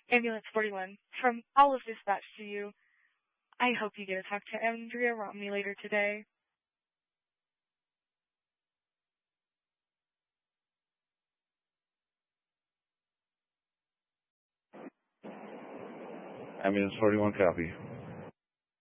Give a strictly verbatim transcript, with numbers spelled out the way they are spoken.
Ambulance forty-one, from all of dispatch to you, I hope you get to talk to Andrea Romney later today. Ambulance forty-one, copy.